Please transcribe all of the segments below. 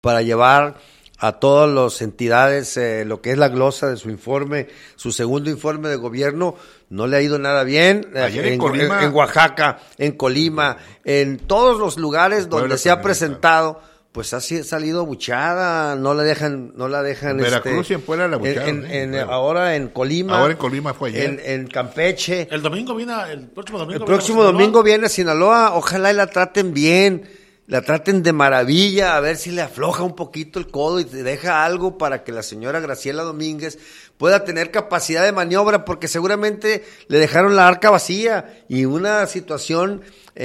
para llevar a todas las entidades lo que es la glosa de su informe, su segundo informe de gobierno. No le ha ido nada bien. En Oaxaca, en Colima, en todos los lugares donde se ha presentado, pues ha salido abuchada, no la dejan. Veracruz y en Puebla la abucharon. Ahora en Colima. Ahora en Colima fue ayer. En Campeche. El próximo domingo viene a Sinaloa. Ojalá y la traten bien, la traten de maravilla, a ver si le afloja un poquito el codo y te deja algo para que la señora Graciela Domínguez pueda tener capacidad de maniobra, porque seguramente le dejaron la arca vacía y una situación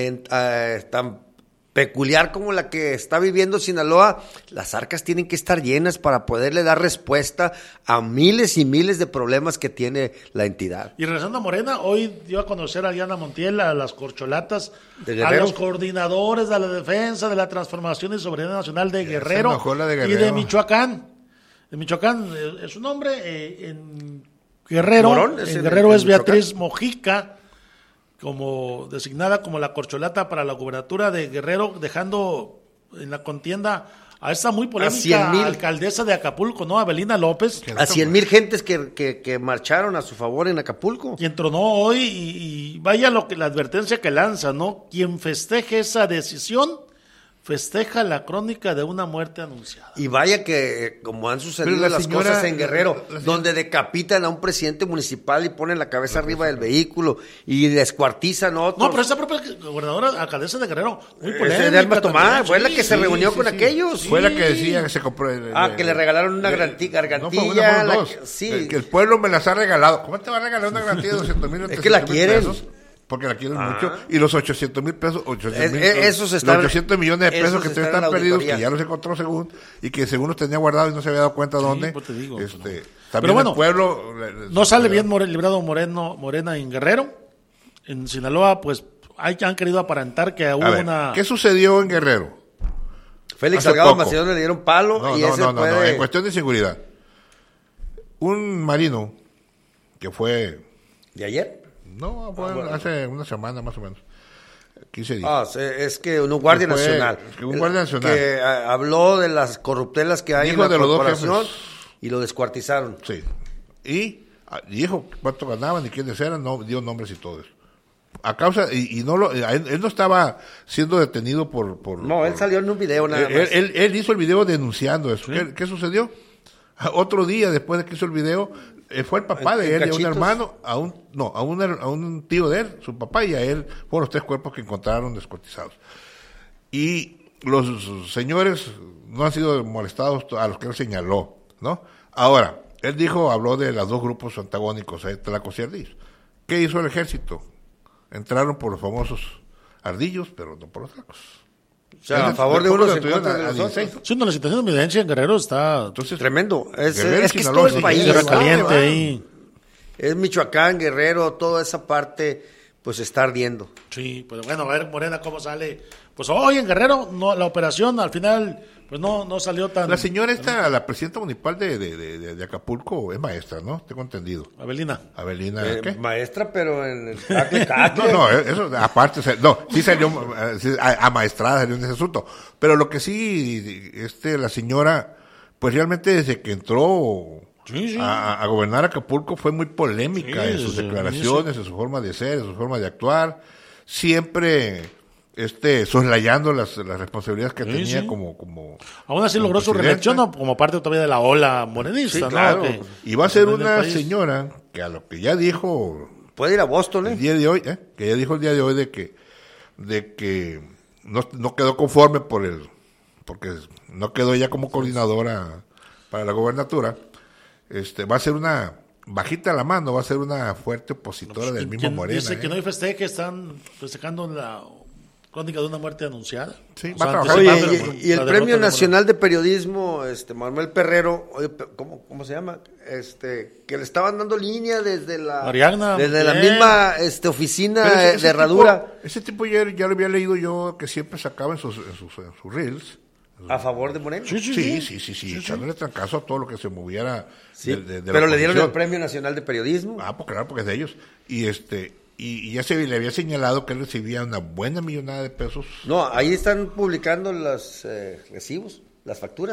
tan peculiar como la que está viviendo Sinaloa, las arcas tienen que estar llenas para poderle dar respuesta a miles y miles de problemas que tiene la entidad. Y regresando a Morena, hoy dio a conocer a Diana Montiel, a las corcholatas, a los coordinadores de la defensa de la transformación y soberanía nacional de Guerrero y de Michoacán. De Michoacán es su nombre, en Guerrero, Morón, en Guerrero es Beatriz Mojica, como designada como la corcholata para la gubernatura de Guerrero, dejando en la contienda a esta muy polémica alcaldesa de Acapulco, ¿no? Abelina López. A 100,000 gentes que marcharon a su favor en Acapulco. Y entronó hoy y vaya la advertencia que lanza, ¿no? Quien festeje esa decisión, festeja la crónica de una muerte anunciada. Y vaya que, como han sucedido las cosas en Guerrero, donde decapitan a un presidente municipal y ponen la cabeza arriba del vehículo y descuartizan otros. No, pero esa propia gobernadora, alcaldesa de Guerrero, muy polémica. De Alma Tomás, fue la que se reunió con aquellos. Fue la que decía que se compró. Que le regalaron una gargantilla. No, fue una, que el pueblo me las ha regalado. ¿Cómo te va a regalar una garantía de 200,000? Es que la quieren. Porque la quieren mucho, y los 800,000 pesos, los 800 millones de pesos que están perdidos, que ya los encontró y que según los tenía guardados y no se había dado cuenta dónde. Pues te digo, también pero bueno, el pueblo no sale bien librado Morena en Guerrero. En Sinaloa, pues han querido aparentar que hubo una. ¿Qué sucedió en Guerrero? Félix Salgado Macedonio le dieron palo no, en cuestión de seguridad. Un marino que fue. ¿De ayer? No, hace una semana más o menos, 15 días. Es que un guardia nacional. Un guardia nacional. Que habló de las corruptelas que hay en la corporación y lo descuartizaron. Sí. Y dijo cuánto ganaban y quiénes eran, no dio nombres y todo eso. A causa, él no estaba siendo detenido él salió en un video nada más. Él hizo el video denunciando eso. ¿Sí? ¿Qué sucedió? Otro día después de que hizo el video, fue el papá de él y a un hermano, a un tío de él, su papá y a él, fueron los 3 cuerpos que encontraron descuartizados. Y los señores no han sido molestados a los que él señaló, ¿no? Ahora, él habló de los 2 grupos antagónicos, Tlacos y Ardillos. ¿Qué hizo el ejército? Entraron por los famosos ardillos, pero no por los tlacos. O sea, a favor de unos en contra de los otros. Sí, la situación de violencia en Guerrero está tremendo. Es que es todo el país. Caliente ahí. Es Michoacán, Guerrero, toda esa parte, pues está ardiendo. Sí, pues bueno, a ver Morena cómo sale. Pues hoy en Guerrero, la operación al final, pues no salió tan. La señora la presidenta municipal de Acapulco es maestra, ¿no? Tengo entendido. Avelina, ¿qué? Maestra, pero en el No, eso aparte, sí salió amaestrada en ese asunto. Pero lo que sí, la señora, pues realmente desde que entró a gobernar Acapulco fue muy polémica en sus declaraciones, en su forma de ser, en su forma de actuar, siempre soslayando las responsabilidades que tenía como aún así logró su reelección, ¿no? Como parte todavía de la ola morenista, ¿no? Claro. Y va a ser una señora que a lo que ya dijo puede ir a Boston, el día de hoy, que ya dijo el día de hoy de que no quedó conforme porque no quedó ella como coordinadora para la gobernatura. Va a ser una bajita la mano, va a ser una fuerte opositora del mismo Morena. Dice que no hay festejo, que están festejando la crónica de una muerte anunciada. Sí, va a trabajar. Oye, y el Premio Nacional de Periodismo, Manuel Perrero, ¿cómo se llama? Que le estaban dando línea desde la misma oficina de Herradura. Ese tipo ya lo había leído yo, que siempre sacaba en sus reels. ¿A favor de Moreno? Sí, echándole trancazo a todo lo que se moviera pero le dieron el Premio Nacional de Periodismo. Pues claro, porque es de ellos. Y ya se le había señalado que él recibía una buena millonada de pesos. No, ahí están publicando los recibos, las facturas.